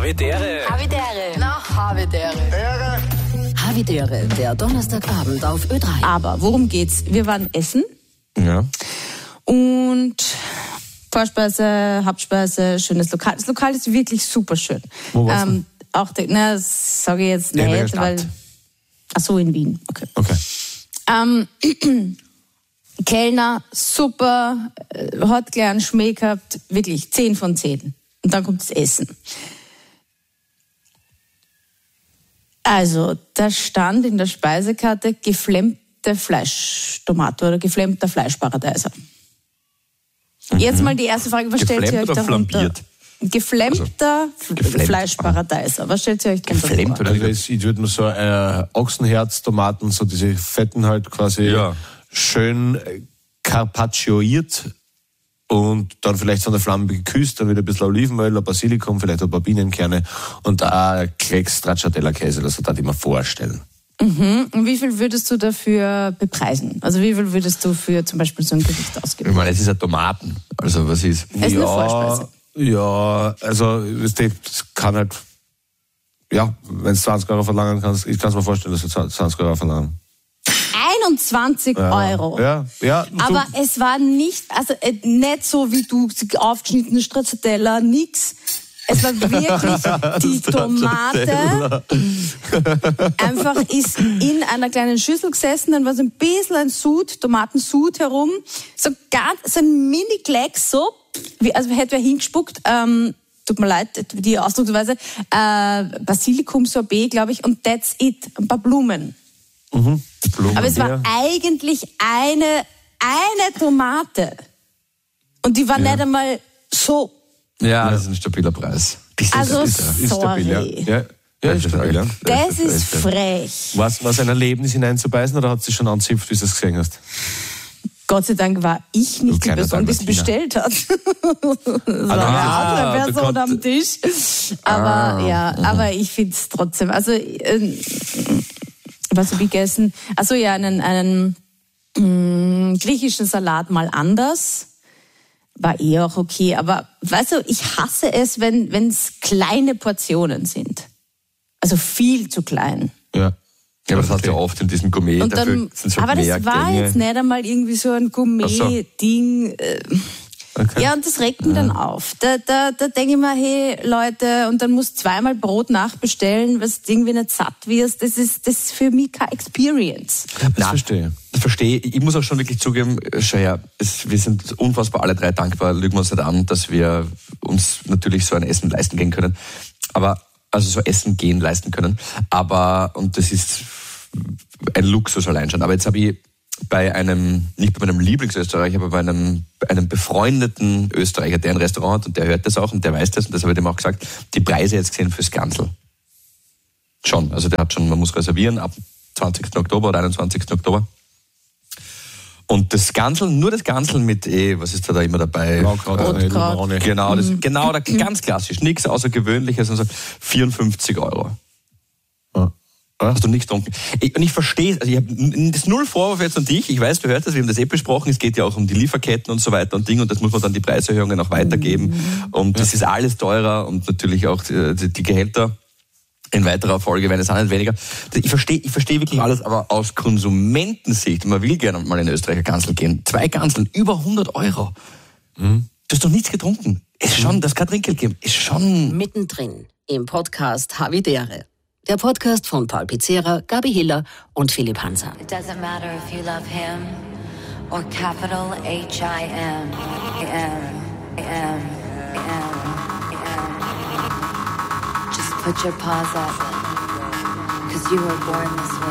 Havidere. Havidere. Na, Havidere. Havidere, der Donnerstagabend auf Ö3. Aber worum geht's? Wir waren essen. Ja. Und Vorspeise, Hauptspeise, schönes Lokal. Das Lokal ist wirklich super schön. Wo war's denn? Auch, das sage ich jetzt In welcher nicht, Stadt? weil... Ach so, in Wien. Okay. Kellner, super, hat gleich einen Schmäh gehabt, wirklich 10 von 10. Und dann kommt das Essen. Also, da stand in der Speisekarte geflammte Fleischtomate oder geflammter Fleischparadeiser. Jetzt mal die erste Frage, was stellt ihr euch oder darunter? flambiert? Geflammter Fleischparadeiser. Was stellt ihr euch darunter Geflammt vor? oder? Also ich würde mir so Ochsenherz-Tomaten, so diese fetten halt quasi schön carpaccioiert und dann vielleicht so eine Flamme geküsst, dann wieder ein bisschen Olivenöl, ein Basilikum, vielleicht ein paar Bienenkerne und ein Klecks Stracciatella-Käse, das würde ich mir vorstellen. Mhm. Und wie viel würdest du dafür bepreisen? Also wie viel würdest du für zum Beispiel so ein Gericht ausgeben? Ich meine, es ist ja Tomaten. Also was ist? Es ist eine Vorspeise. Ja, also das kann halt, ja, wenn du 20 Euro verlangen kannst, ich kann es mir vorstellen, dass du 20 Euro verlangen. 21 Euro. Ja. Aber es war nicht, also nicht so wie du, aufgeschnittene Stracciatella, nix. Es war wirklich die Tomate. Einfach ist in einer kleinen Schüssel gesessen, dann war so ein bisschen ein Sud, Tomatensud herum. So ein Mini-Klecks, so, also hätte wer hingespuckt, tut mir leid, die Ausdrucksweise, Basilikum-Sorbet, glaube ich, und that's it. Ein paar Blumen. Aber es war eigentlich eine Tomate. Und die war nicht einmal so. Ja, das ist ein stabiler Preis. Also, ist stabil, ja. sorry. Ja, ist stabil, ja. Das ist frech. War es ein Erlebnis hineinzubeißen oder hat sie schon anzipft, wie du es gesehen hast? Gott sei Dank war ich nicht die kleiner Person, die es Dalmatiner. bestellt hat. Das war eine andere Person am Tisch. Aber aber ich finde es trotzdem. Also, was habe ich gegessen? Also ja, einen griechischen Salat mal anders. War auch okay. Aber weißt du, ich hasse es, wenn es kleine Portionen sind. Also viel zu klein. Ja. Ja, aber das hast du ja oft in diesem Gourmet. Und dann, aber das war jetzt nicht einmal irgendwie so ein Gourmet-Ding. Okay. Ja, und das regt mich dann auf. Da denke ich mir, hey Leute, und dann musst du zweimal Brot nachbestellen, was du irgendwie nicht satt wirst. Das ist für mich keine Experience. Das verstehe ich. Das verstehe ich. Ich muss auch schon wirklich zugeben, schau her, wir sind unfassbar alle drei dankbar, lügen wir uns nicht an, dass wir uns natürlich so ein Essen leisten gehen können. Also so Essen gehen leisten können. Und das ist ein Luxus allein schon. Aber jetzt habe ich nicht bei meinem Lieblingsösterreicher, aber bei einem befreundeten Österreicher, der ein Restaurant hat und der hört das auch und der weiß das und das habe ich dem auch gesagt, die Preise jetzt gesehen fürs Gansel. Schon, also der hat schon, man muss reservieren ab 20. Oktober oder 21. Oktober. Und das Gansel, nur das Gansel mit, was ist da immer dabei? Rotkraut. Genau, ganz klassisch, nichts Außergewöhnliches, also 54 Euro. Hast du nichts getrunken. Und ich verstehe, also ich habe das null Vorwurf jetzt an dich, ich weiß, du hörst das, wir haben das besprochen, es geht ja auch um die Lieferketten und so weiter und Ding und das muss man dann die Preiserhöhungen auch weitergeben und das ist alles teurer und natürlich auch die Gehälter in weiterer Folge werden es auch nicht weniger. Ich verstehe wirklich alles, aber aus Konsumentensicht, man will gerne mal in Österreicher Gansel gehen, 2 Ganseln, über 100 Euro. Du hast doch nichts getrunken. Ist schon, das kann Trinkgeld geben, ist schon... Mittendrin im Podcast Havidere. Der Podcast von Paul Pizzera, Gabi Hiller und Philipp Hansa. It doesn't matter if you love him or capital H-I-M. Just put your paws up, 'cause you were born this way.